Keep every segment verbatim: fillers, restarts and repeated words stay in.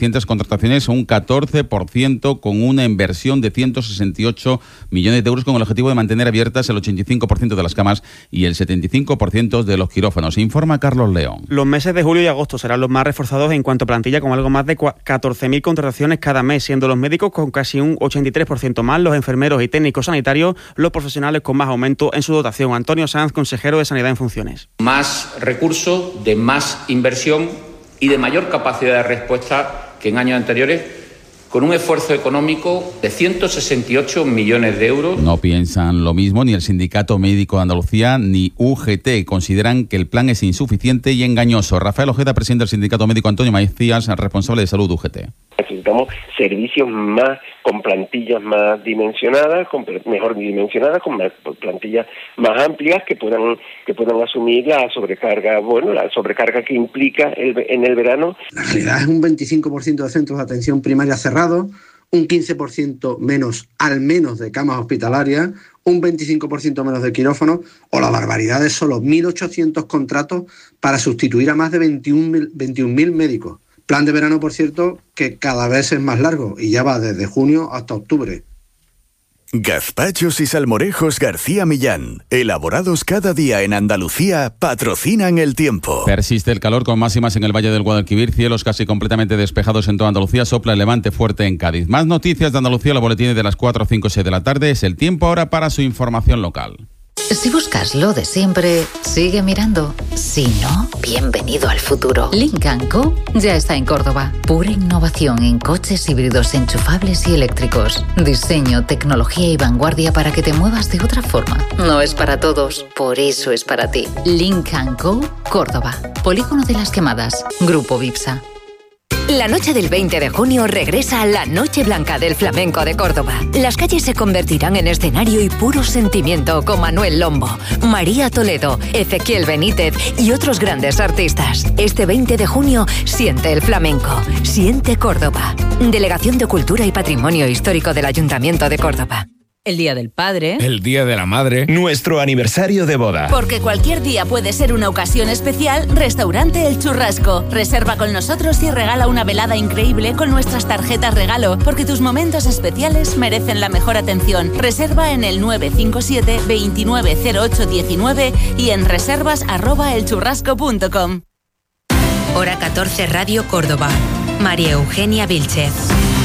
seiscientas contrataciones, un catorce por ciento, con una inversión de ciento sesenta y ocho millones de euros, con el objetivo de mantener abiertas el ochenta y cinco por ciento de las camas y el setenta y cinco por ciento de los quirófanos. Informa Carlos León. Los meses de julio y agosto serán los más reforzados en cuanto a plantilla, con algo más de catorce mil contrataciones cada mes, siendo los médicos con casi un ochenta y tres por ciento más, los enfermeros y técnicos sanitarios los profesionales con más aumento en su dotación. Antonio Sanz, consejero de Sanidad en funciones. Más recursos, de más inversión y de mayor capacidad de respuesta que en años anteriores, con un esfuerzo económico de ciento sesenta y ocho millones de euros. No piensan lo mismo ni el Sindicato Médico de Andalucía ni U G T. Consideran que el plan es insuficiente y engañoso. Rafael Ojeda, presidente del Sindicato Médico, Antonio Macías, responsable de salud U G T. Necesitamos servicios más, con plantillas más dimensionadas, con mejor dimensionadas, con más plantillas más amplias que puedan que puedan asumir la sobrecarga, bueno, la sobrecarga que implica el, en el verano. La realidad es un veinticinco por ciento de centros de atención primaria cerrados, un quince por ciento menos, al menos, de camas hospitalarias, un veinticinco por ciento menos de quirófanos, o la barbaridad de solo mil ochocientos contratos para sustituir a más de veintiún mil médicos. Plan de verano, por cierto, que cada vez es más largo y ya va desde junio hasta octubre. Gazpachos y salmorejos García Millán, elaborados cada día en Andalucía, patrocinan el tiempo. Persiste el calor con máximas en el Valle del Guadalquivir, cielos casi completamente despejados en toda Andalucía, sopla el levante fuerte en Cádiz. Más noticias de Andalucía, los boletines de las cuatro, cinco, seis de la tarde. Es el tiempo ahora para su información local. Si buscas lo de siempre, sigue mirando. Si no, bienvenido al futuro. Lynk and Co ya está en Córdoba. Pura innovación en coches híbridos enchufables y eléctricos. Diseño, tecnología y vanguardia para que te muevas de otra forma. No es para todos, por eso es para ti. Lynk and Co Córdoba. Polígono de las Quemadas. Grupo Vipsa. La noche del veinte de junio regresa a la Noche Blanca del Flamenco de Córdoba. Las calles se convertirán en escenario y puro sentimiento con Manuel Lombo, María Toledo, Ezequiel Benítez y otros grandes artistas. Este veinte de junio siente el flamenco, siente Córdoba. Delegación de Cultura y Patrimonio Histórico del Ayuntamiento de Córdoba. El Día del Padre. El Día de la Madre. Nuestro aniversario de boda. Porque cualquier día puede ser una ocasión especial, Restaurante El Churrasco. Reserva con nosotros y regala una velada increíble con nuestras tarjetas regalo, porque tus momentos especiales merecen la mejor atención. Reserva en el nueve cinco siete, veintinueve cero ocho diecinueve y en reservas arroba elchurrasco punto com. Hora catorce, Radio Córdoba. María Eugenia Vilchez.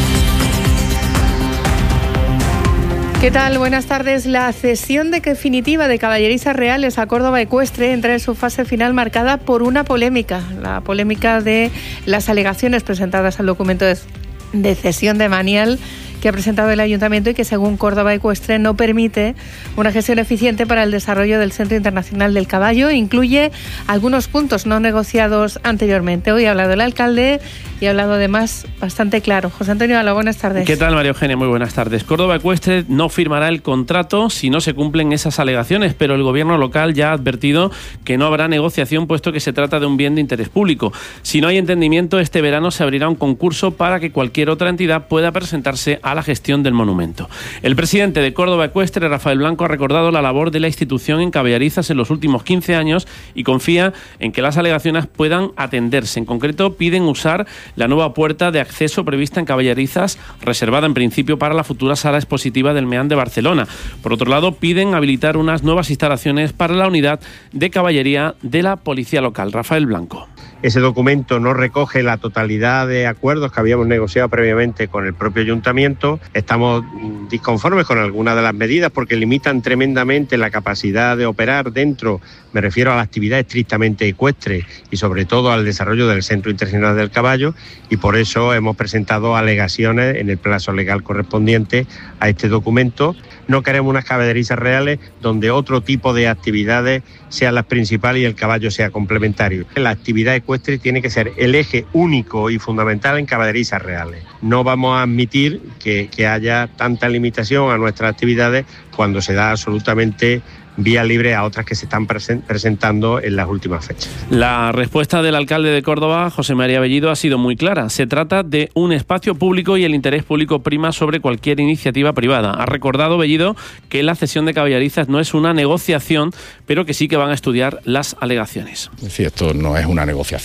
¿Qué tal? Buenas tardes. La cesión definitiva de Caballerizas Reales a Córdoba Ecuestre entra en su fase final marcada por una polémica. La polémica de las alegaciones presentadas al documento de cesión de Manial que ha presentado el Ayuntamiento y que, según Córdoba Ecuestre, no permite una gestión eficiente para el desarrollo del Centro Internacional del Caballo. Incluye algunos puntos no negociados anteriormente. Hoy ha hablado el alcalde y ha hablado además bastante claro. José Antonio Ala, buenas tardes. ¿Qué tal, María Eugenia? Muy buenas tardes. Córdoba Ecuestre no firmará el contrato si no se cumplen esas alegaciones, pero el gobierno local ya ha advertido que no habrá negociación, puesto que se trata de un bien de interés público. Si no hay entendimiento, este verano se abrirá un concurso para que cualquier otra entidad pueda presentarse a la gestión del monumento. El presidente de Córdoba Ecuestre, Rafael Blanco, ha recordado la labor de la institución en Caballerizas en los últimos quince años y confía en que las alegaciones puedan atenderse. En concreto, piden usar la nueva puerta de acceso prevista en Caballerizas, reservada en principio para la futura sala expositiva del MEAN de Barcelona. Por otro lado, piden habilitar unas nuevas instalaciones para la unidad de caballería de la policía local. Rafael Blanco. Ese documento no recoge la totalidad de acuerdos que habíamos negociado previamente con el propio ayuntamiento. Estamos disconformes con algunas de las medidas porque limitan tremendamente la capacidad de operar dentro, me refiero a la actividad estrictamente ecuestre y sobre todo al desarrollo del Centro Internacional del Caballo, y por eso hemos presentado alegaciones en el plazo legal correspondiente a este documento. No queremos unas caballerizas reales donde otro tipo de actividades sean las principales y el caballo sea complementario. La actividad ecuestre tiene que ser el eje único y fundamental en caballerizas reales. No vamos a admitir que, que haya tanta limitación a nuestras actividades cuando se da absolutamente vía libre a otras que se están presen- presentando en las últimas fechas. La respuesta del alcalde de Córdoba, José María Bellido, ha sido muy clara. Se trata de un espacio público y el interés público prima sobre cualquier iniciativa privada. Ha recordado Bellido que la cesión de Caballerizas no es una negociación, pero que sí que van a estudiar las alegaciones. Es decir, esto no es una negociación.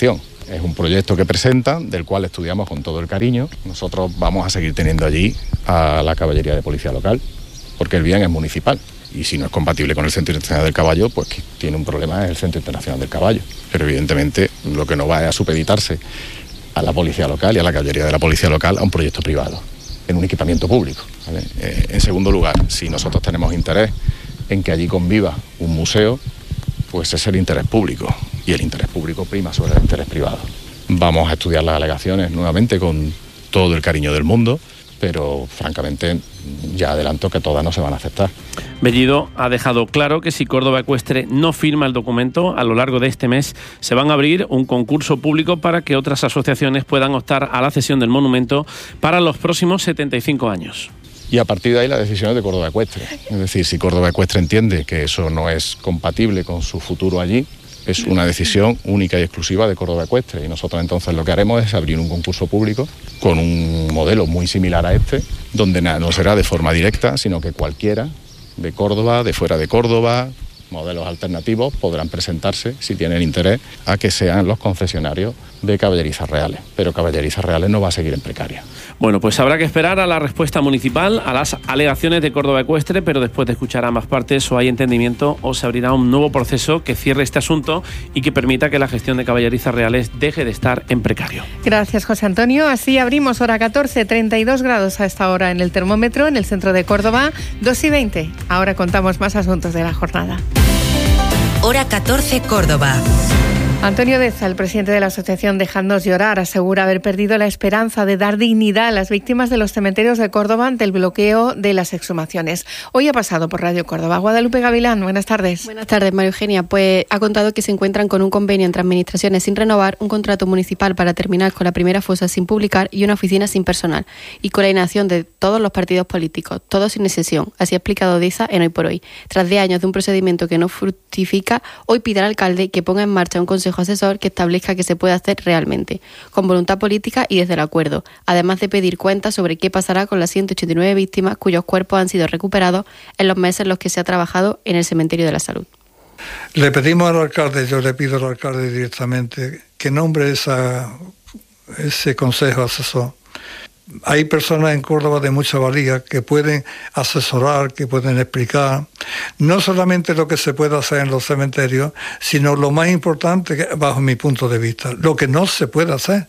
Es un proyecto que presentan, del cual estudiamos con todo el cariño. Nosotros vamos a seguir teniendo allí a la caballería de policía local, porque el bien es municipal. Y si no es compatible con el Centro Internacional del Caballo, pues que tiene un problema es el Centro Internacional del Caballo. Pero evidentemente lo que no va es a supeditarse a la policía local y a la caballería de la policía local a un proyecto privado, en un equipamiento público, ¿vale? Eh, en segundo lugar, si nosotros tenemos interés en que allí conviva un museo, pues es el interés público, y el interés público prima sobre el interés privado. Vamos a estudiar las alegaciones nuevamente con todo el cariño del mundo, pero francamente ya adelanto que todas no se van a aceptar. Bellido ha dejado claro que si Córdoba Ecuestre no firma el documento, a lo largo de este mes se van a abrir un concurso público para que otras asociaciones puedan optar a la cesión del monumento para los próximos setenta y cinco años. Y a partir de ahí la decisión es de Córdoba Ecuestre. Es decir, si Córdoba Ecuestre entiende que eso no es compatible con su futuro allí, es una decisión única y exclusiva de Córdoba Ecuestre, y nosotros entonces lo que haremos es abrir un concurso público con un modelo muy similar a este, donde no será de forma directa, sino que cualquiera de Córdoba, de fuera de Córdoba, modelos alternativos, podrán presentarse, si tienen interés, a que sean los concesionarios de caballerizas reales. Pero caballerizas reales no va a seguir en precaria. Bueno, pues habrá que esperar a la respuesta municipal, a las alegaciones de Córdoba Ecuestre, pero después de escuchar a ambas partes, o hay entendimiento o se abrirá un nuevo proceso que cierre este asunto y que permita que la gestión de caballerizas reales deje de estar en precario. Gracias, José Antonio. Así abrimos hora catorce, treinta y dos grados a esta hora en el termómetro, en el centro de Córdoba, dos y veinte. Ahora contamos más asuntos de la jornada. Hora catorce, Córdoba. Antonio Deza, el presidente de la asociación Dejadnos Llorar, asegura haber perdido la esperanza de dar dignidad a las víctimas de los cementerios de Córdoba ante el bloqueo de las exhumaciones. Hoy ha pasado por Radio Córdoba. Guadalupe Gavilán, buenas tardes. Buenas tardes, María Eugenia. Pues ha contado que se encuentran con un convenio entre administraciones sin renovar, un contrato municipal para terminar con la primera fosa sin publicar y una oficina sin personal. Y con la inacción de todos los partidos políticos, todos sin excepción. Así ha explicado Deza en Hoy por Hoy. Tras diez años de un procedimiento que no fructifica, hoy pide al alcalde que ponga en marcha un consejo asesor que establezca que se puede hacer realmente, con voluntad política y desde el acuerdo, además de pedir cuentas sobre qué pasará con las ciento ochenta y nueve víctimas cuyos cuerpos han sido recuperados en los meses en los que se ha trabajado en el Cementerio de la Salud. Le pedimos al alcalde, yo le pido al alcalde directamente, que nombre esa, ese consejo asesor. Hay personas en Córdoba de mucha valía que pueden asesorar, que pueden explicar, no solamente lo que se puede hacer en los cementerios, sino lo más importante, bajo mi punto de vista, lo que no se puede hacer.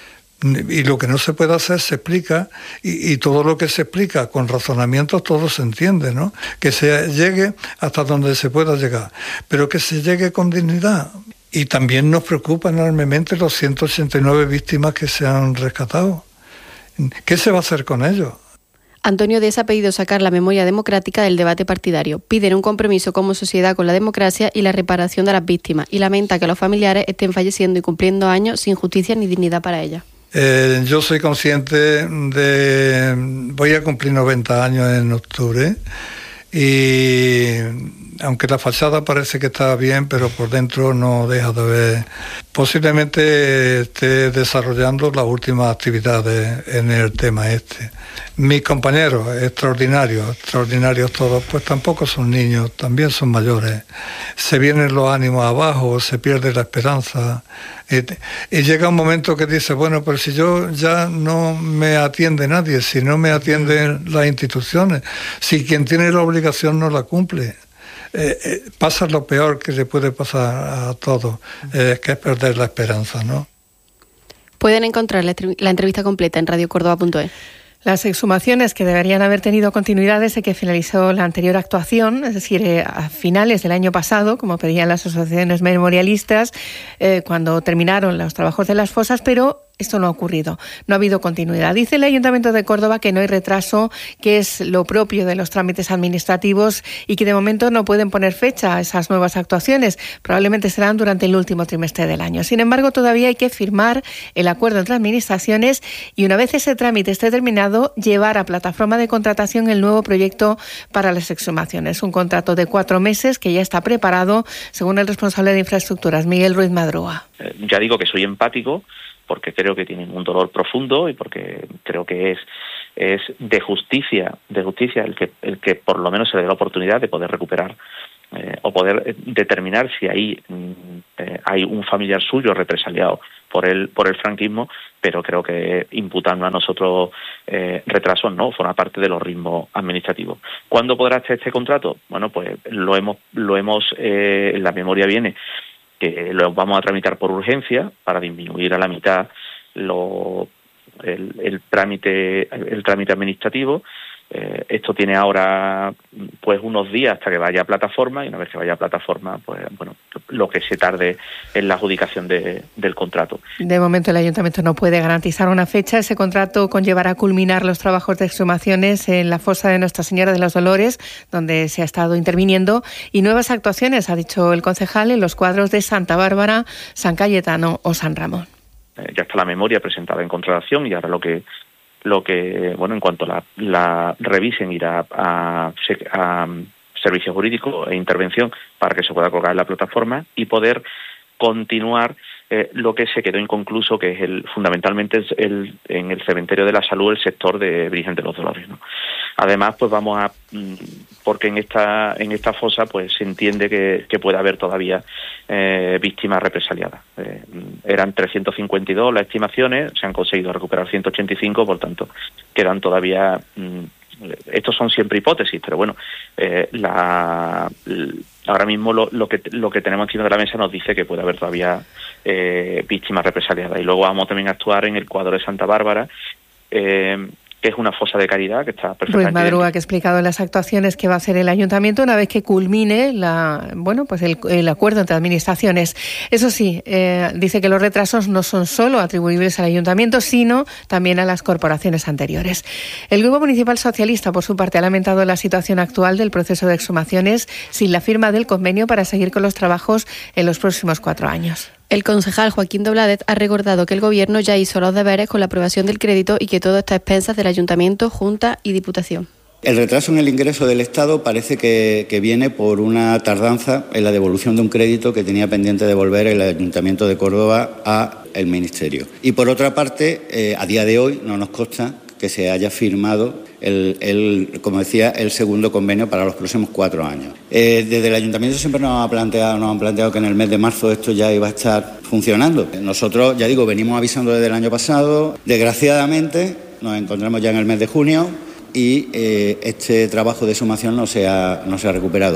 Y lo que no se puede hacer se explica, y, y todo lo que se explica con razonamientos todo se entiende, ¿no? Que se llegue hasta donde se pueda llegar, pero que se llegue con dignidad. Y también nos preocupa enormemente los ciento ochenta y nueve víctimas que se han rescatado. ¿Qué se va a hacer con ellos? Antonio Deza ha pedido sacar la memoria democrática del debate partidario. Piden un compromiso como sociedad con la democracia y la reparación de las víctimas, y lamenta que los familiares estén falleciendo y cumpliendo años sin justicia ni dignidad para ellas. Eh, yo soy consciente de... Voy a cumplir noventa años en octubre, y aunque la fachada parece que está bien, pero por dentro no deja de ver. Posiblemente esté desarrollando las últimas actividades en el tema este. Mis compañeros, extraordinarios, extraordinarios todos, pues tampoco son niños, también son mayores. Se vienen los ánimos abajo, se pierde la esperanza. Y, y llega un momento que dice, bueno, pero si yo ya no me atiende nadie, si no me atienden las instituciones, si quien tiene la obligación no la cumple. Eh, eh, pasa lo peor que le puede pasar a todos, eh, que es perder la esperanza, ¿no? Pueden encontrar la, la entrevista completa en radio córdoba punto es. Las exhumaciones que deberían haber tenido continuidad desde que finalizó la anterior actuación, es decir, eh, a finales del año pasado, como pedían las asociaciones memorialistas, eh, cuando terminaron los trabajos de las fosas, pero esto no ha ocurrido, no ha habido continuidad. Dice el Ayuntamiento de Córdoba que no hay retraso, que es lo propio de los trámites administrativos y que de momento no pueden poner fecha a esas nuevas actuaciones. Probablemente serán durante el último trimestre del año. Sin embargo, todavía hay que firmar el acuerdo entre administraciones y una vez ese trámite esté terminado, llevar a plataforma de contratación el nuevo proyecto para las exhumaciones. Un contrato de cuatro meses que ya está preparado, según el responsable de infraestructuras, Miguel Ruiz Madrúa. Eh, ya digo que soy empático, porque creo que tienen un dolor profundo y porque creo que es es de justicia de justicia el que el que por lo menos se le dé la oportunidad de poder recuperar eh, o poder determinar si ahí eh, hay un familiar suyo represaliado por el por el franquismo, pero creo que imputando a nosotros eh, retrasos no, forma parte de los ritmos administrativos. ¿Cuándo podrá estar este contrato? Bueno, pues lo hemos, lo hemos eh, en la memoria viene que lo vamos a tramitar por urgencia para disminuir a la mitad lo, el, el trámite el trámite administrativo. Eh, esto tiene ahora pues unos días hasta que vaya a plataforma, y una vez que vaya a plataforma, pues bueno, lo que se tarde en la adjudicación de, del contrato. De momento el Ayuntamiento no puede garantizar una fecha. Ese contrato conllevará a culminar los trabajos de exhumaciones en la fosa de Nuestra Señora de los Dolores, donde se ha estado interviniendo, y nuevas actuaciones, ha dicho el concejal, en los cuadros de Santa Bárbara, San Cayetano o San Ramón. Eh, ya está la memoria presentada en contratación, y ahora lo que lo que, bueno, en cuanto la, la revisen, irá a, a, a servicio jurídico e intervención para que se pueda colgar en la plataforma y poder continuar eh, lo que se quedó inconcluso, que es el fundamentalmente el, el, en el cementerio de la Salud, el sector de Virgen de los Dolores, ¿no? Además, pues vamos a, porque en esta en esta fosa pues se entiende que, que puede haber todavía eh, víctimas represaliadas. Eh, eran trescientos cincuenta y dos las estimaciones, se han conseguido recuperar ciento ochenta y cinco, por tanto quedan todavía, mmm, estos son siempre hipótesis, pero bueno, eh, la, ahora mismo lo, lo que lo que tenemos encima de la mesa nos dice que puede haber todavía eh, víctimas represaliadas. Y luego vamos también a actuar en el cuadro de Santa Bárbara, eh, que es una fosa de caridad que está perfectamente... Ruiz Madruga, que ha explicado las actuaciones que va a hacer el Ayuntamiento una vez que culmine la, bueno, pues el, el acuerdo entre administraciones. Eso sí, eh, dice que los retrasos no son solo atribuibles al Ayuntamiento, sino también a las corporaciones anteriores. El Grupo Municipal Socialista, por su parte, ha lamentado la situación actual del proceso de exhumaciones sin la firma del convenio para seguir con los trabajos en los próximos cuatro años. El concejal Joaquín Dobladet ha recordado que el Gobierno ya hizo los deberes con la aprobación del crédito y que todo está a expensas del Ayuntamiento, Junta y Diputación. El retraso en el ingreso del Estado parece que, que viene por una tardanza en la devolución de un crédito que tenía pendiente devolver el Ayuntamiento de Córdoba al Ministerio. Y por otra parte, eh, a día de hoy no nos consta que se haya firmado el, el, como decía, el segundo convenio para los próximos cuatro años. Eh, desde el Ayuntamiento siempre nos ha planteado, nos han planteado que en el mes de marzo esto ya iba a estar funcionando. Nosotros, ya digo, venimos avisando desde el año pasado. Desgraciadamente, nos encontramos ya en el mes de junio y eh, este trabajo de exhumación no se ha, no se ha recuperado.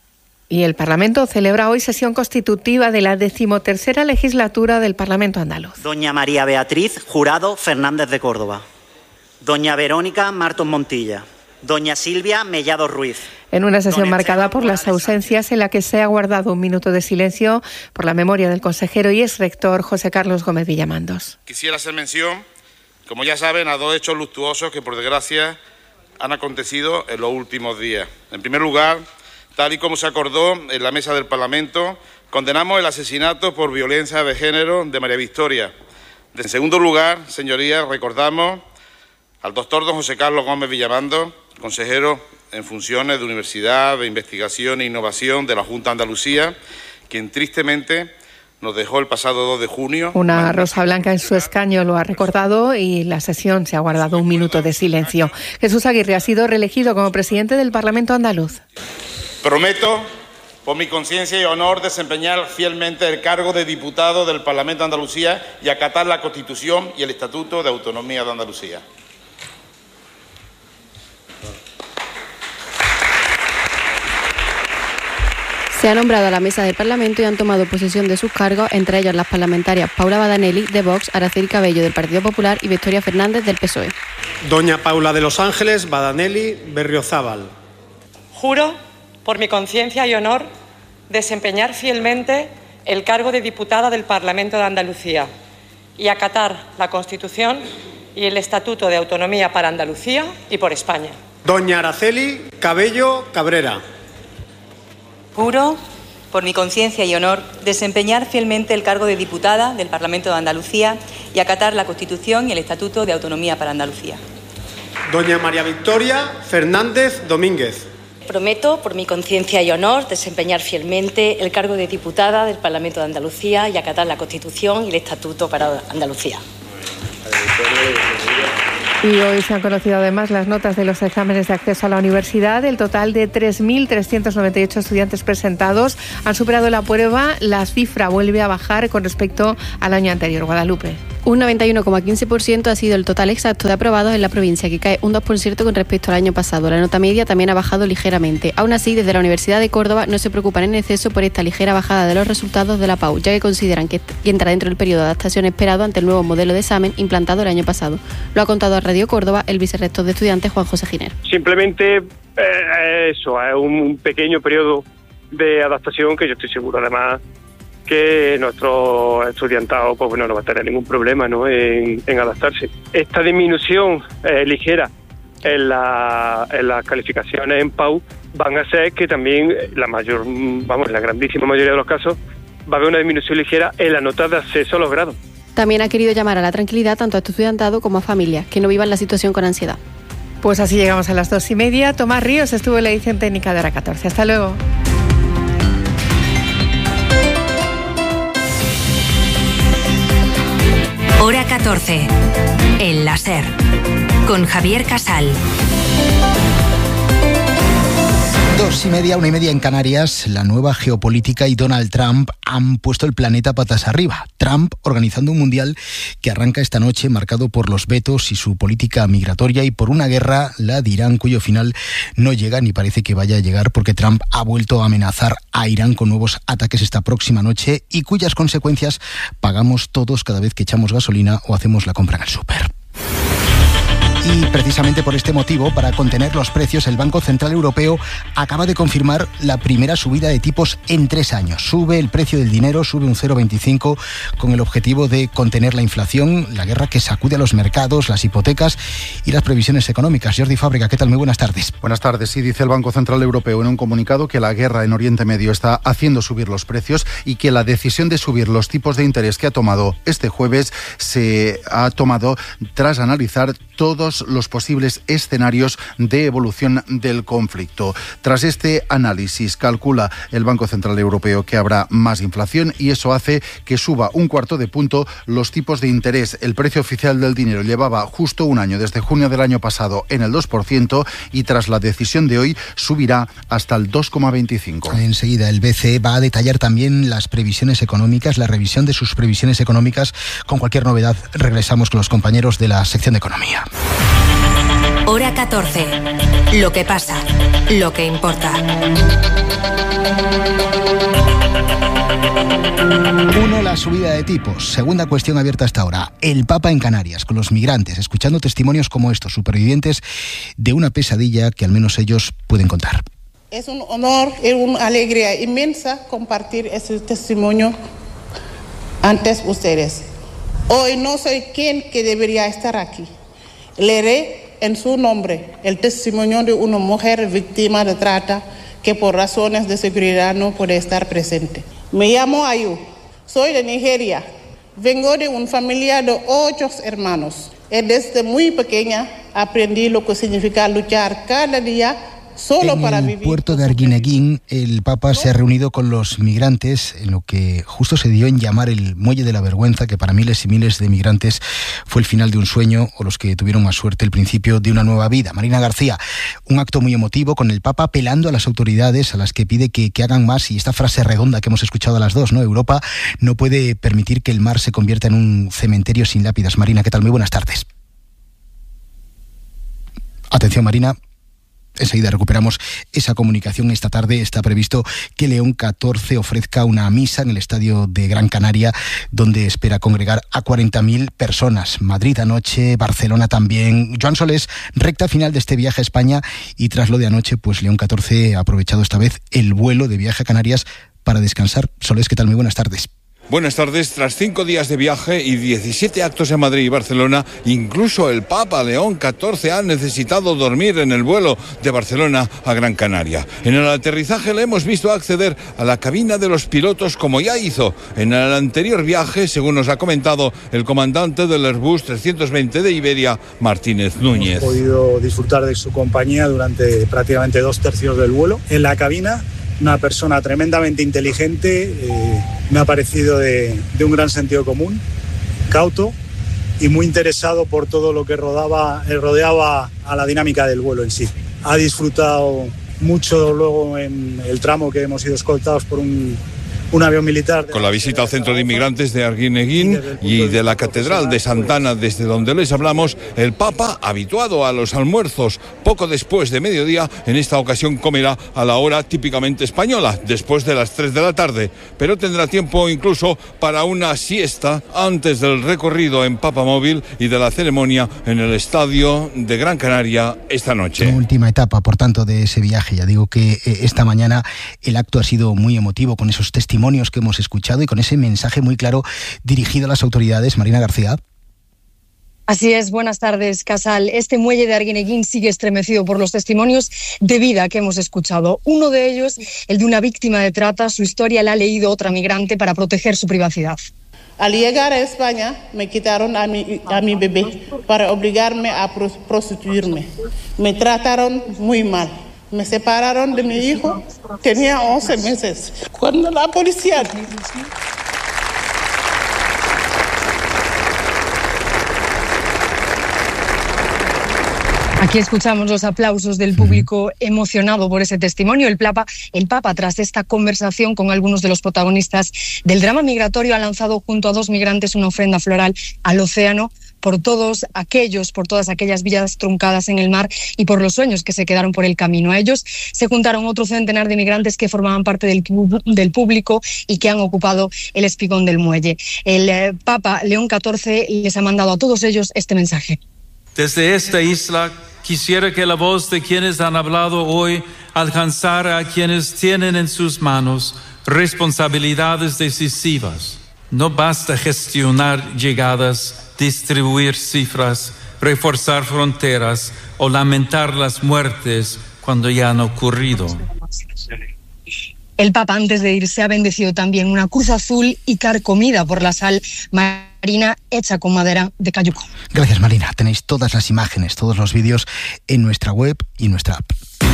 Y el Parlamento celebra hoy sesión constitutiva de la decimotercera legislatura del Parlamento andaluz. Doña María Beatriz Jurado Fernández de Córdoba. Doña Verónica Martos Montilla. Doña Silvia Mellado Ruiz. En una sesión marcada por las ausencias, en la que se ha guardado un minuto de silencio por la memoria del consejero y exrector José Carlos Gómez Villamandos. Quisiera hacer mención, como ya saben, a dos hechos luctuosos que por desgracia han acontecido en los últimos días. En primer lugar, tal y como se acordó en la mesa del Parlamento, condenamos el asesinato por violencia de género de María Victoria. En segundo lugar, señorías, recordamos al doctor don José Carlos Gómez Villamandos, consejero en funciones de Universidad de Investigación e Innovación de la Junta de Andalucía, quien tristemente nos dejó el pasado dos de junio. Una rosa blanca en su escaño lo ha recordado y la sesión se ha guardado un minuto de silencio. Jesús Aguirre ha sido reelegido como presidente del Parlamento andaluz. Prometo, por mi conciencia y honor, desempeñar fielmente el cargo de diputado del Parlamento de Andalucía y acatar la Constitución y el Estatuto de Autonomía de Andalucía. Se ha nombrado a la mesa del Parlamento y han tomado posesión de sus cargos, entre ellos las parlamentarias Paula Badanelli, de Vox, Araceli Cabello, del Partido Popular, y Victoria Fernández, del P S O E. Doña Paula de los Ángeles Badanelli Berriozábal. Juro, por mi conciencia y honor, desempeñar fielmente el cargo de diputada del Parlamento de Andalucía y acatar la Constitución y el Estatuto de Autonomía para Andalucía y por España. Doña Araceli Cabello Cabrera. Juro, por mi conciencia y honor, desempeñar fielmente el cargo de diputada del Parlamento de Andalucía y acatar la Constitución y el Estatuto de Autonomía para Andalucía. Doña María Victoria Fernández Domínguez. Prometo, por mi conciencia y honor, desempeñar fielmente el cargo de diputada del Parlamento de Andalucía y acatar la Constitución y el Estatuto para Andalucía. Y hoy se han conocido además las notas de los exámenes de acceso a la universidad. El total de tres mil trescientos noventa y ocho estudiantes presentados han superado la prueba. La cifra vuelve a bajar con respecto al año anterior. Guadalupe. Un noventa y uno coma quince por ciento ha sido el total exacto de aprobados en la provincia, que cae un dos por ciento con respecto al año pasado. La nota media también ha bajado ligeramente. Aún así, desde la Universidad de Córdoba no se preocupan en exceso por esta ligera bajada de los resultados de la P A U, ya que consideran que entra dentro del periodo de adaptación esperado ante el nuevo modelo de examen implantado el año pasado. Lo ha contado a Radio Córdoba el vicerrector de estudiantes, Juan José Giner. Simplemente eh, eso, es un pequeño periodo de adaptación que yo estoy seguro además que nuestro estudiantado pues bueno no va a tener ningún problema, ¿no? en, en adaptarse. Esta disminución eh, ligera en, la, en las calificaciones en P A U van a hacer que también la mayor, vamos, en la grandísima mayoría de los casos va a haber una disminución ligera en la nota de acceso a los grados. También ha querido llamar a la tranquilidad tanto a este estudiantado como a familias que no vivan la situación con ansiedad. Pues así llegamos a las dos y media. Tomás Ríos estuvo en la edición técnica de Hora catorce. Hasta luego. Hora catorce. El láser. Con Javier Casal. Dos y media, una y media en Canarias, la nueva geopolítica y Donald Trump han puesto el planeta patas arriba. Trump organizando un mundial que arranca esta noche marcado por los vetos y su política migratoria y por una guerra, la de Irán, cuyo final no llega ni parece que vaya a llegar porque Trump ha vuelto a amenazar a Irán con nuevos ataques esta próxima noche y cuyas consecuencias pagamos todos cada vez que echamos gasolina o hacemos la compra en el súper. Y precisamente por este motivo, para contener los precios, el Banco Central Europeo acaba de confirmar la primera subida de tipos en tres años. Sube el precio del dinero, sube un cero coma veinticinco con el objetivo de contener la inflación, la guerra que sacude a los mercados, las hipotecas y las previsiones económicas. Jordi Fábrega, ¿qué tal? Muy buenas tardes. Buenas tardes. Sí, dice el Banco Central Europeo en un comunicado que la guerra en Oriente Medio está haciendo subir los precios y que la decisión de subir los tipos de interés que ha tomado este jueves se ha tomado tras analizar todos los posibles escenarios de evolución del conflicto. Tras este análisis, calcula el Banco Central Europeo que habrá más inflación y eso hace que suba un cuarto de punto los tipos de interés. El precio oficial del dinero llevaba justo un año, desde junio del año pasado, en el dos por ciento y tras la decisión de hoy subirá hasta el dos coma veinticinco. Enseguida el B C E va a detallar también las previsiones económicas, la revisión de sus previsiones económicas. Con cualquier novedad regresamos con los compañeros de la sección de Economía. Hora catorce. Lo que pasa, lo que importa. Uno, la subida de tipos. Segunda cuestión abierta hasta ahora. El Papa en Canarias, con los migrantes, escuchando testimonios como estos, supervivientes de una pesadilla que al menos ellos pueden contar. Es un honor y una alegría inmensa compartir ese testimonio ante ustedes. Hoy no soy quien que debería estar aquí. Leeré en su nombre el testimonio de una mujer víctima de trata que por razones de seguridad no puede estar presente. Me llamo Ayu, soy de Nigeria, vengo de una familia de ocho hermanos y desde muy pequeña aprendí lo que significa luchar cada día solo en para el vivir. puerto de Arguineguín, el Papa se ha reunido con los migrantes en lo que justo se dio en llamar el Muelle de la Vergüenza, que para miles y miles de migrantes fue el final de un sueño o los que tuvieron más suerte el principio de una nueva vida. Marina García, un acto muy emotivo con el Papa apelando a las autoridades a las que pide que, que hagan más y esta frase redonda que hemos escuchado a las dos, ¿no? Europa no puede permitir que el mar se convierta en un cementerio sin lápidas. Marina, ¿qué tal? Muy buenas tardes. Atención, Marina. Enseguida recuperamos esa comunicación. Esta tarde está previsto que León catorce ofrezca una misa en el estadio de Gran Canaria, donde espera congregar a cuarenta mil personas. Madrid anoche, Barcelona también. Joan Solés, recta final de este viaje a España y tras lo de anoche, pues León catorce ha aprovechado esta vez el vuelo de viaje a Canarias para descansar. Solés, ¿qué tal? Muy buenas tardes. Buenas tardes. Tras cinco días de viaje y diecisiete actos en Madrid y Barcelona, incluso el Papa León catorce ha necesitado dormir en el vuelo de Barcelona a Gran Canaria. En el aterrizaje le hemos visto acceder a la cabina de los pilotos como ya hizo en el anterior viaje, según nos ha comentado el comandante del Airbus trescientos veinte de Iberia, Martínez Núñez. Hemos podido disfrutar de su compañía durante prácticamente dos tercios del vuelo. En la cabina, una persona tremendamente inteligente, eh, me ha parecido de, de un gran sentido común, cauto y muy interesado por todo lo que rodaba, eh, rodeaba a la dinámica del vuelo en sí. Ha disfrutado mucho luego en el tramo que hemos sido escoltados por un, un avión militar. Con la visita al centro de inmigrantes de Arguineguín y de la Catedral de Santana, desde donde les hablamos, el Papa, habituado a los almuerzos poco después de mediodía, en esta ocasión comerá a la hora típicamente española, después de las tres de la tarde, pero tendrá tiempo incluso para una siesta antes del recorrido en Papamóvil y de la ceremonia en el Estadio de Gran Canaria esta noche. Última etapa, por tanto, de ese viaje. Ya digo que eh, esta mañana el acto ha sido muy emotivo, con esos testimonios que hemos escuchado y con ese mensaje muy claro dirigido a las autoridades. Marina García. Así es, buenas tardes, Casal. Este muelle de Arguineguín sigue estremecido por los testimonios de vida que hemos escuchado. Uno de ellos, el de una víctima de trata. Su historia la ha leído otra migrante para proteger su privacidad. Al llegar a España, me quitaron a mi, a mi bebé para obligarme a prostituirme. Me trataron muy mal. Me separaron de mi hijo, tenía once meses. Cuando la policía... Aquí escuchamos los aplausos del público emocionado por ese testimonio. El Papa, el Papa, tras esta conversación con algunos de los protagonistas del drama migratorio, ha lanzado junto a dos migrantes una ofrenda floral al océano por todos aquellos, por todas aquellas vidas truncadas en el mar y por los sueños que se quedaron por el camino. A ellos se juntaron otro centenar de migrantes que formaban parte del, del público y que han ocupado el espigón del muelle. El eh, Papa León catorce les ha mandado a todos ellos este mensaje. Desde esta isla quisiera que la voz de quienes han hablado hoy alcanzara a quienes tienen en sus manos responsabilidades decisivas. No basta gestionar llegadas, distribuir cifras, reforzar fronteras o lamentar las muertes cuando ya han ocurrido. El Papa, antes de irse, ha bendecido también una cruz azul y carcomida por la sal marina hecha con madera de cayuco. Gracias, Marina. Tenéis todas las imágenes, todos los vídeos en nuestra web y nuestra app.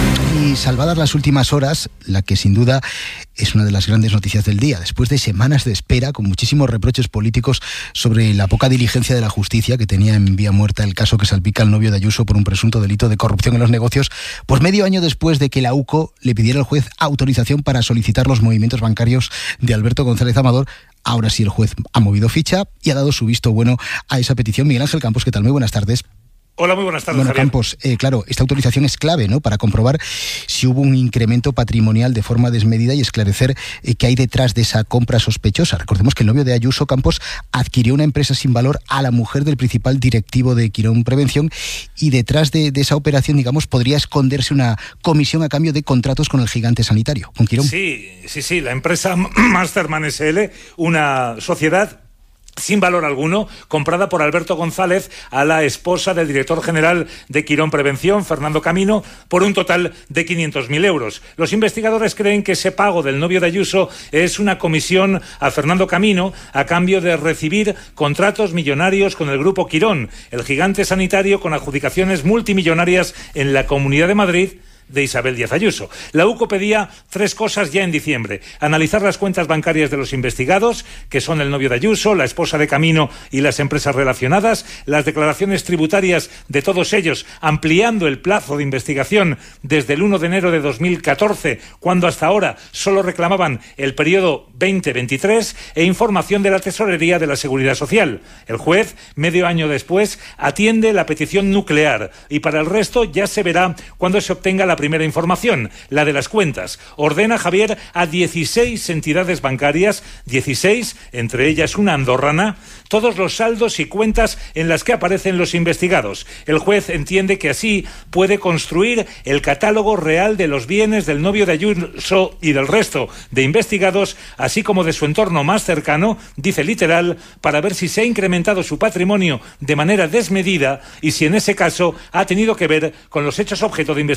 Y salvadas las últimas horas, la que sin duda es una de las grandes noticias del día, después de semanas de espera con muchísimos reproches políticos sobre la poca diligencia de la justicia, que tenía en vía muerta el caso que salpica al novio de Ayuso por un presunto delito de corrupción en los negocios, pues medio año después de que la U C O le pidiera al juez autorización para solicitar los movimientos bancarios de Alberto González Amador, ahora sí el juez ha movido ficha y ha dado su visto bueno a esa petición. Miguel Ángel Campos, ¿qué tal? Muy buenas tardes. Hola, muy buenas tardes, Bueno, Javier. Campos, eh, claro, esta autorización es clave, ¿no?, para comprobar si hubo un incremento patrimonial de forma desmedida y esclarecer eh, qué hay detrás de esa compra sospechosa. Recordemos que el novio de Ayuso, Campos, adquirió una empresa sin valor a la mujer del principal directivo de Quirón Prevención y detrás de, de esa operación, digamos, podría esconderse una comisión a cambio de contratos con el gigante sanitario, con Quirón. Sí, sí, sí, la empresa Masterman S L, una sociedad sin valor alguno, comprada por Alberto González a la esposa del director general de Quirón Prevención, Fernando Camino, por un total de quinientos mil euros. Los investigadores creen que ese pago del novio de Ayuso es una comisión a Fernando Camino a cambio de recibir contratos millonarios con el grupo Quirón, el gigante sanitario con adjudicaciones multimillonarias en la Comunidad de Madrid de Isabel Díaz Ayuso. La U C O pedía tres cosas ya en diciembre: analizar las cuentas bancarias de los investigados, que son el novio de Ayuso, la esposa de Camino y las empresas relacionadas, las declaraciones tributarias de todos ellos, ampliando el plazo de investigación desde el uno de enero de dos mil catorce, cuando hasta ahora solo reclamaban el periodo veinte veintitrés, e información de la Tesorería de la Seguridad Social. El juez, medio año después, atiende la petición nuclear y para el resto ya se verá cuando se obtenga la primera información, la de las cuentas. Ordena, Javier, a dieciséis entidades bancarias, dieciséis, entre ellas una andorrana, todos los saldos y cuentas en las que aparecen los investigados. El juez entiende que así puede construir el catálogo real de los bienes del novio de Ayuso y del resto de investigados, así como de su entorno más cercano, dice literal, para ver si se ha incrementado su patrimonio de manera desmedida y si en ese caso ha tenido que ver con los hechos objeto de investigación.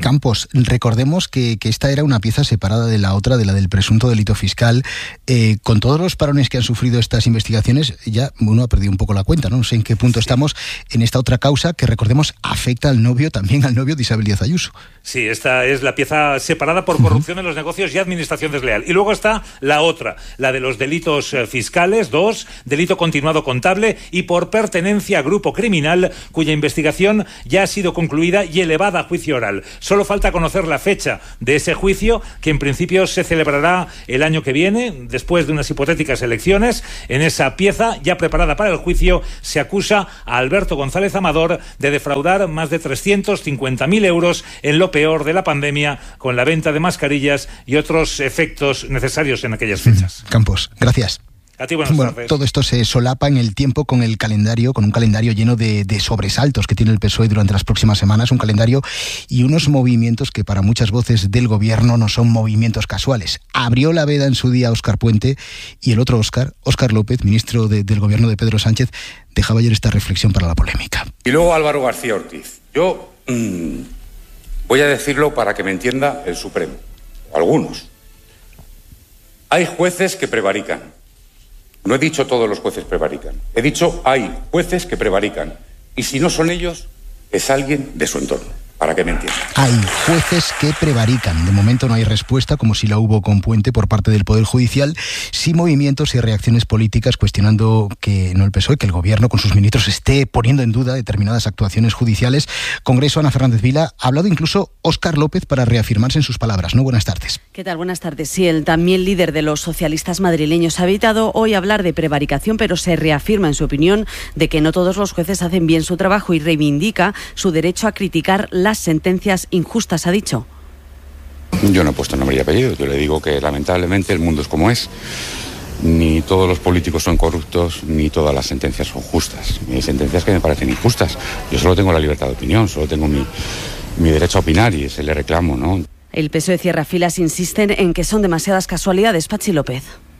Campos, recordemos que, que esta era una pieza separada de la otra, de la del presunto delito fiscal. Eh, con todos los parones que han sufrido estas investigaciones, ya uno ha perdido un poco la cuenta, ¿no? No sé en qué punto estamos en esta otra causa que, recordemos, afecta al novio, también al novio de Isabel Díaz Ayuso. Sí, esta es la pieza separada por corrupción en los negocios y administración desleal. Y luego está la otra, la de los delitos fiscales, dos, delito continuado contable y por pertenencia a grupo criminal, cuya investigación ya ha sido concluida y elevada a juicio oral. Solo falta conocer la fecha de ese juicio, que en principio se celebrará el año que viene, después de unas hipotéticas elecciones. En esa pieza, ya preparada para el juicio, se acusa a Alberto González Amador de defraudar más de trescientos cincuenta mil euros en lo peor de la pandemia, con la venta de mascarillas y otros efectos necesarios en aquellas fechas. Campos, gracias. A ti, buenas bueno, tardes. Todo esto se solapa en el tiempo con el calendario, con un calendario lleno de, de sobresaltos que tiene el P S O E durante las próximas semanas, un calendario y unos movimientos que para muchas voces del gobierno no son movimientos casuales. Abrió la veda en su día Óscar Puente y el otro Óscar, Óscar López, ministro de, del gobierno de Pedro Sánchez, dejaba ayer esta reflexión para la polémica. Y luego Álvaro García Ortiz. Yo mmm, voy a decirlo para que me entienda el Supremo, o algunos. Hay jueces que prevarican. No he dicho todos los jueces prevarican. He dicho hay jueces que prevarican. Y si no son ellos, es alguien de su entorno. Para que me entiendan. Hay jueces que prevarican. De momento no hay respuesta, como si la hubo con Puente por parte del Poder Judicial. Sí movimientos y reacciones políticas cuestionando que no el P S O E, que el gobierno con sus ministros esté poniendo en duda determinadas actuaciones judiciales. Congreso, Ana Fernández Vila. Ha hablado incluso Óscar López para reafirmarse en sus palabras. ¿No? Buenas tardes. ¿Qué tal? Buenas tardes. Sí, el también líder de los socialistas madrileños ha evitado hoy hablar de prevaricación, pero se reafirma en su opinión de que no todos los jueces hacen bien su trabajo y reivindica su derecho a criticar las sentencias injustas, ha dicho. Yo no he puesto nombre y apellido. Yo le digo que lamentablemente el mundo es como es. Ni todos los políticos son corruptos, ni todas las sentencias son justas. Hay sentencias que me parecen injustas. Yo solo tengo la libertad de opinión, solo tengo mi, mi derecho a opinar y ese le reclamo, ¿no? El P S O E cierra filas, insisten en que son demasiadas casualidades. Pachi López.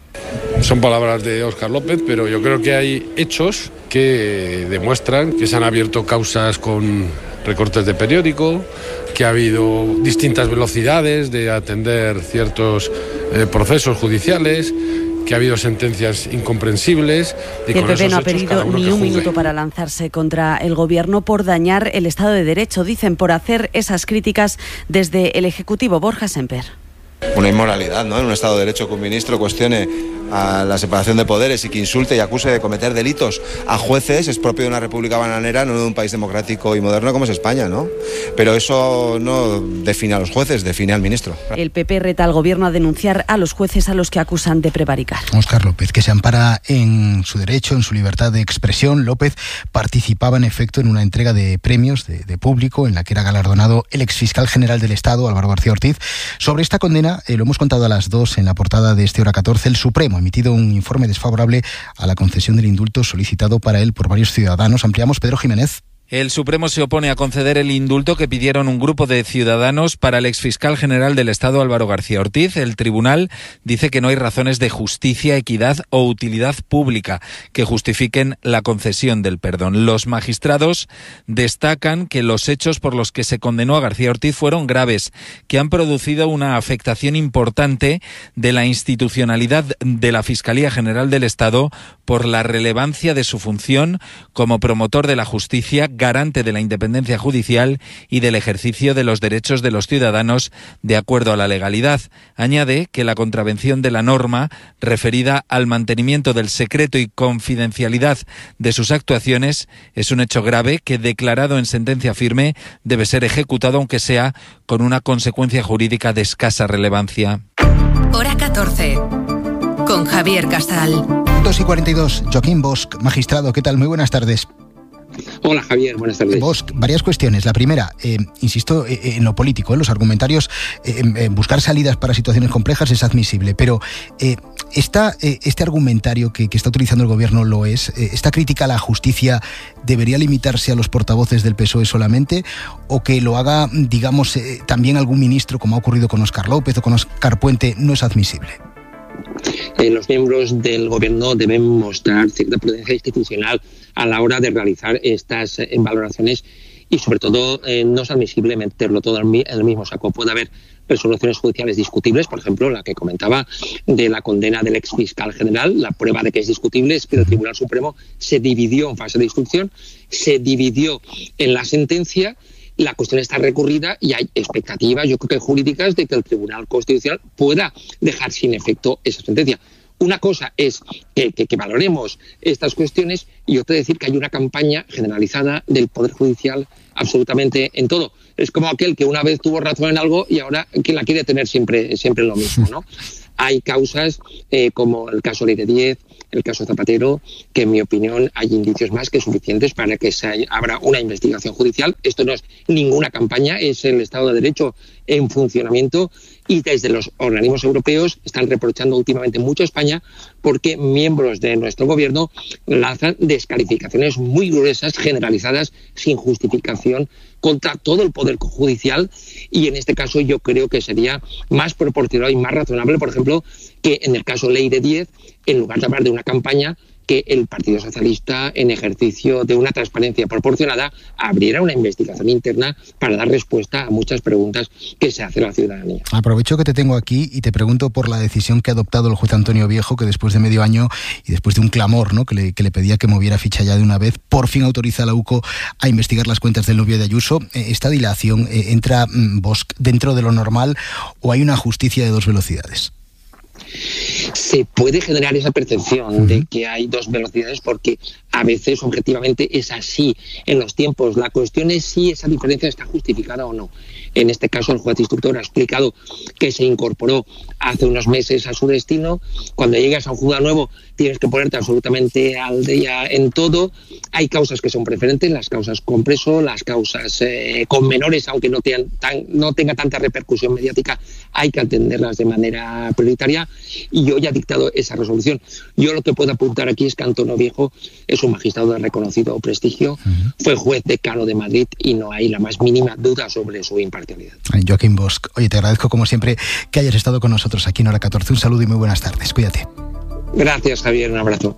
Son palabras de Óscar López, pero yo creo que hay hechos que demuestran que se han abierto causas con recortes de periódico, que ha habido distintas velocidades de atender ciertos eh, procesos judiciales, que ha habido sentencias incomprensibles. Y el con P P esos no ha hechos, pedido cada uno ni que un juzgue. minuto para lanzarse contra el gobierno por dañar el Estado de Derecho, dicen, por hacer esas críticas desde el Ejecutivo. Borja Semper. Una inmoralidad, ¿no? En un Estado de Derecho que un ministro cuestione a la separación de poderes y que insulte y acuse de cometer delitos a jueces es propio de una república bananera, no de un país democrático y moderno como es España, ¿no? Pero eso no define a los jueces, define al ministro. El P P reta al gobierno a denunciar a los jueces a los que acusan de prevaricar. Óscar López, que se ampara en su derecho, en su libertad de expresión. López participaba en efecto en una entrega de premios de, de público en la que era galardonado el exfiscal general del Estado, Álvaro García Ortiz. Sobre esta condena, eh, lo hemos contado a las dos en la portada de este Hora catorce, el Supremo ha emitido un informe desfavorable a la concesión del indulto solicitado para él por varios ciudadanos. Ampliamos, Pedro Jiménez. El Supremo se opone a conceder el indulto que pidieron un grupo de ciudadanos para el exfiscal general del Estado, Álvaro García Ortiz. El tribunal dice que no hay razones de justicia, equidad o utilidad pública que justifiquen la concesión del perdón. Los magistrados destacan que los hechos por los que se condenó a García Ortiz fueron graves, que han producido una afectación importante de la institucionalidad de la Fiscalía General del Estado por la relevancia de su función como promotor de la justicia, garante de la independencia judicial y del ejercicio de los derechos de los ciudadanos de acuerdo a la legalidad. Añade que la contravención de la norma referida al mantenimiento del secreto y confidencialidad de sus actuaciones es un hecho grave que, declarado en sentencia firme, debe ser ejecutado aunque sea con una consecuencia jurídica de escasa relevancia. Hora catorce. Con Javier Casal. dos y cuarenta y dos. Joaquín Bosch, magistrado. ¿Qué tal? Muy buenas tardes. Hola Javier, buenas tardes. Bosch, varias cuestiones. La primera, eh, insisto, eh, en lo político, en los argumentarios, eh, eh, buscar salidas para situaciones complejas es admisible, pero eh, esta, eh, este argumentario que, que está utilizando el gobierno lo es. Eh, ¿Esta crítica a la justicia debería limitarse a los portavoces del P S O E solamente o que lo haga, digamos, eh, también algún ministro, como ha ocurrido con Óscar López o con Óscar Puente? No es admisible. Eh, los miembros del gobierno deben mostrar cierta prudencia institucional a la hora de realizar estas eh, valoraciones y sobre todo eh, no es admisible meterlo todo en el mismo saco. Puede haber resoluciones judiciales discutibles, por ejemplo, la que comentaba de la condena del ex fiscal general. La prueba de que es discutible es que el Tribunal Supremo se dividió en fase de instrucción, se dividió en la sentencia. La cuestión está recurrida y hay expectativas, yo creo que jurídicas, de que el Tribunal Constitucional pueda dejar sin efecto esa sentencia. Una cosa es que, que, que valoremos estas cuestiones y otra decir que hay una campaña generalizada del Poder Judicial absolutamente en todo. Es como aquel que una vez tuvo razón en algo y ahora que la quiere tener siempre, siempre lo mismo, ¿no? Hay causas eh, como el caso Leire diez, el caso Zapatero, que en mi opinión hay indicios más que suficientes para que se abra una investigación judicial. Esto no es ninguna campaña, es el Estado de Derecho en funcionamiento, y desde los organismos europeos están reprochando últimamente mucho a España porque miembros de nuestro gobierno lanzan descalificaciones muy gruesas, generalizadas, sin justificación, contra todo el poder judicial, y en este caso yo creo que sería más proporcionado y más razonable, por ejemplo, que en el caso Leire diez, en lugar de hablar de una campaña, que el Partido Socialista, en ejercicio de una transparencia proporcionada, abriera una investigación interna para dar respuesta a muchas preguntas que se hace la ciudadanía. Aprovecho que te tengo aquí y te pregunto por la decisión que ha adoptado el juez Antonio Viejo, que después de medio año y después de un clamor, ¿no?, que le, que le pedía que moviera ficha ya de una vez, por fin autoriza a la U C O a investigar las cuentas del novio de Ayuso. ¿Esta dilación eh, entra mmm, Vox dentro de lo normal o hay una justicia de dos velocidades? Se puede generar esa percepción de que hay dos velocidades porque a veces objetivamente es así en los tiempos. La cuestión es si esa diferencia está justificada o no. En este caso el juez instructor ha explicado que se incorporó hace unos meses a su destino. Cuando llegas a un juzgado nuevo tienes que ponerte absolutamente al día en todo. Hay causas que son preferentes, las causas con preso, las causas eh, con menores, aunque no, tengan tan, no tenga tanta repercusión mediática, hay que atenderlas de manera prioritaria, y hoy ha dictado esa resolución. Yo lo que puedo apuntar aquí es que Antonio Viejo es un magistrado de reconocido prestigio, uh-huh. fue juez decano de Madrid y no hay la más mínima duda sobre su imparcialidad. Joaquín Bosch, oye, te agradezco como siempre que hayas estado con nosotros aquí en Hora catorce. Un saludo y muy buenas tardes. Cuídate. Gracias, Javier. Un abrazo.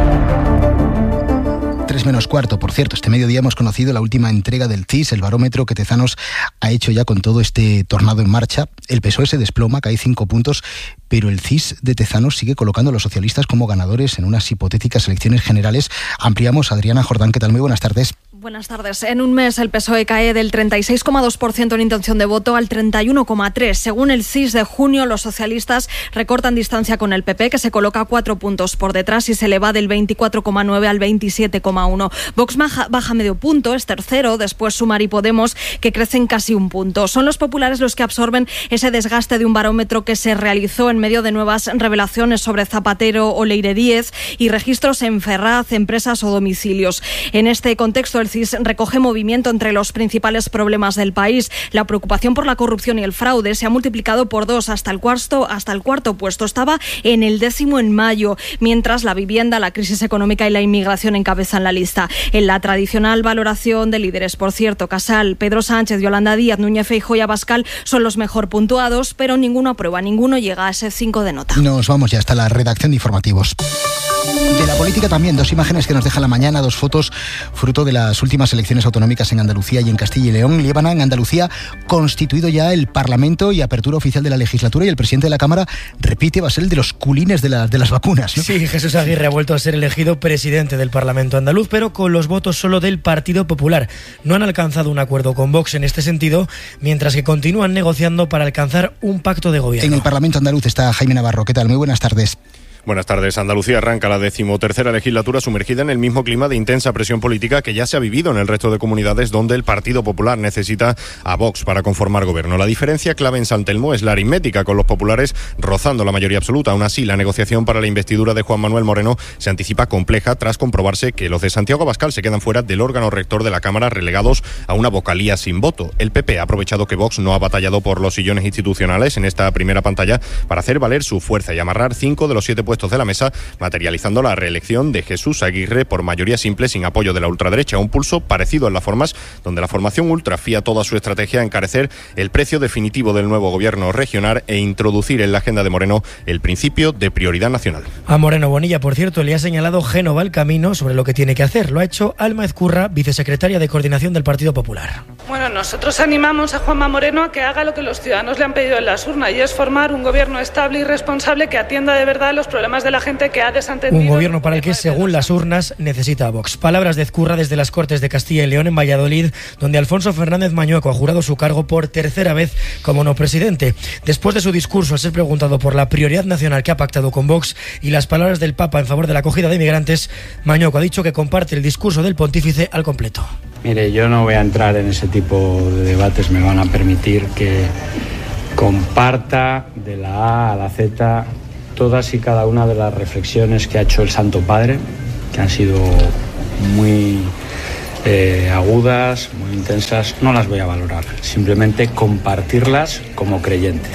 Tres menos cuarto, por cierto, este mediodía hemos conocido la última entrega del C I S, el barómetro que Tezanos ha hecho ya con todo este tornado en marcha. El P S O E se desploma, cae cinco puntos, pero el C I S de Tezanos sigue colocando a los socialistas como ganadores en unas hipotéticas elecciones generales. Ampliamos. Adriana Jordán, ¿qué tal? Muy buenas tardes. Buenas tardes. En un mes el P S O E cae del treinta y seis coma dos por ciento en intención de voto al treinta y uno coma tres por ciento. Según el C I S de junio, los socialistas recortan distancia con el P P, que se coloca cuatro puntos por detrás y se eleva del veinticuatro coma nueve al veintisiete coma uno. Vox baja, baja medio punto, es tercero, después Sumar y Podemos, que crecen casi un punto. Son los populares los que absorben ese desgaste de un barómetro que se realizó en medio de nuevas revelaciones sobre Zapatero o Leire diez y registros en Ferraz, empresas o domicilios. En este contexto, el C I S recoge movimiento entre los principales problemas del país. La preocupación por la corrupción y el fraude se ha multiplicado por dos hasta el cuarto, hasta el cuarto puesto. Estaba en el décimo en mayo, mientras la vivienda, la crisis económica y la inmigración encabezan la lista. En la tradicional valoración de líderes, por cierto, Casal, Pedro Sánchez, Yolanda Díaz, Núñez Feijóo y Abascal son los mejor puntuados, pero ninguno aprueba, ninguno llega a ese cinco de nota. Nos vamos ya hasta la redacción de informativos. De la política también, dos imágenes que nos deja la mañana, dos fotos fruto de las últimas elecciones autonómicas en Andalucía y en Castilla y León. Líbana, en Andalucía, constituido ya el Parlamento y apertura oficial de la legislatura, y el presidente de la Cámara repite, va a ser el de los culines de, la, de las vacunas, ¿no? Sí, Jesús Aguirre ha vuelto a ser elegido presidente del Parlamento andaluz, pero con los votos solo del Partido Popular. No han alcanzado un acuerdo con Vox en este sentido, mientras que continúan negociando para alcanzar un pacto de gobierno. En el Parlamento andaluz está Jaime Navarro. ¿Qué tal? Muy buenas tardes. Buenas tardes. Andalucía arranca la decimotercera legislatura sumergida en el mismo clima de intensa presión política que ya se ha vivido en el resto de comunidades donde el Partido Popular necesita a Vox para conformar gobierno. La diferencia clave en San Telmo es la aritmética, con los populares rozando la mayoría absoluta. Aún así, la negociación para la investidura de Juan Manuel Moreno se anticipa compleja tras comprobarse que los de Santiago Abascal se quedan fuera del órgano rector de la Cámara, relegados a una vocalía sin voto. El P P ha aprovechado que Vox no ha batallado por los sillones institucionales en esta primera pantalla para hacer valer su fuerza y amarrar cinco de los siete presupuestos de la mesa, materializando la reelección de Jesús Aguirre por mayoría simple sin apoyo de la ultraderecha. Un pulso parecido en las formas, donde la formación ultra fía toda su estrategia a encarecer el precio definitivo del nuevo gobierno regional e introducir en la agenda de Moreno el principio de prioridad nacional. A Moreno Bonilla, por cierto, le ha señalado Génova el camino sobre lo que tiene que hacer. Lo ha hecho Alma Ezcurra, vicesecretaria de Coordinación del Partido Popular. Bueno, nosotros animamos a Juanma Moreno a que haga lo que los ciudadanos le han pedido en las urnas, y es formar un gobierno estable y responsable que atienda de verdad los problemas de la gente que ha desatendido. Un gobierno para el que, según las urnas, necesita a Vox. Palabras de Ezcurra desde las Cortes de Castilla y León en Valladolid, donde Alfonso Fernández Mañueco ha jurado su cargo por tercera vez como no presidente. Después de su discurso, al ser preguntado por la prioridad nacional que ha pactado con Vox y las palabras del Papa en favor de la acogida de inmigrantes, Mañueco ha dicho que comparte el discurso del pontífice al completo. Mire, yo no voy a entrar en ese tipo de debates, me van a permitir que comparta de la A a la Z todas y cada una de las reflexiones que ha hecho el Santo Padre, que han sido muy eh, agudas, muy intensas. No las voy a valorar, simplemente compartirlas como creyente.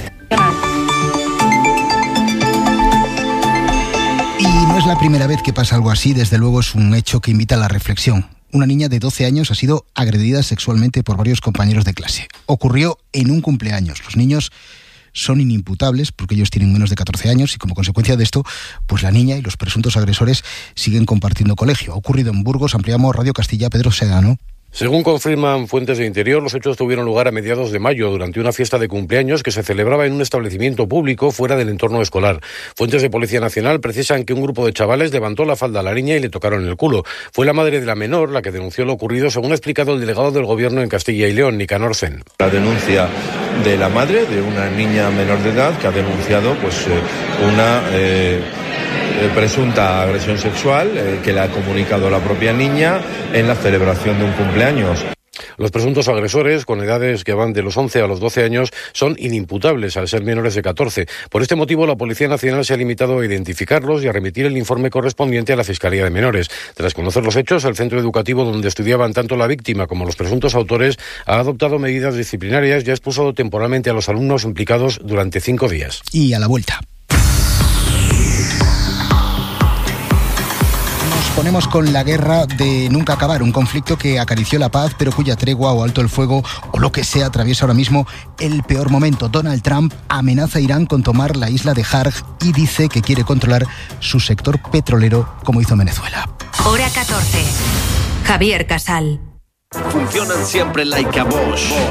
Y no es la primera vez que pasa algo así, desde luego es un hecho que invita a la reflexión. Una niña de doce años ha sido agredida sexualmente por varios compañeros de clase. Ocurrió en un cumpleaños. Los niños son inimputables porque ellos tienen menos de catorce años y como consecuencia de esto, pues la niña y los presuntos agresores siguen compartiendo colegio. Ha ocurrido en Burgos. Ampliamos Radio Castilla, Pedro Sedano. Según confirman fuentes de Interior, los hechos tuvieron lugar a mediados de mayo durante una fiesta de cumpleaños que se celebraba en un establecimiento público fuera del entorno escolar. Fuentes de Policía Nacional precisan que un grupo de chavales levantó la falda a la niña y le tocaron el culo. Fue la madre de la menor la que denunció lo ocurrido, según ha explicado el delegado del Gobierno en Castilla y León, Nicanor Sen. La denuncia de la madre de una niña menor de edad que ha denunciado pues una eh, presunta agresión sexual eh, que le ha comunicado la propia niña en la celebración de un cumpleaños. Los presuntos agresores, con edades que van de los once a los doce años, son inimputables al ser menores de catorce. Por este motivo, la Policía Nacional se ha limitado a identificarlos y a remitir el informe correspondiente a la Fiscalía de Menores. Tras conocer los hechos, el centro educativo donde estudiaban tanto la víctima como los presuntos autores ha adoptado medidas disciplinarias y ha expulsado temporalmente a los alumnos implicados durante cinco días. Y a la vuelta. Ponemos con la guerra de nunca acabar, un conflicto que acarició la paz, pero cuya tregua o alto el fuego o lo que sea atraviesa ahora mismo el peor momento. Donald Trump amenaza a Irán con tomar la isla de Harg y dice que quiere controlar su sector petrolero como hizo Venezuela. Hora catorce. Javier Casal. Funcionan siempre like a Bosch.